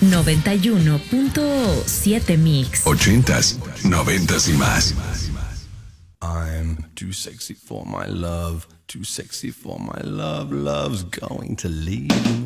91.7 Mix. 80s, 90s y más. I'm too sexy for my love, too sexy for my love. Love's going to leave.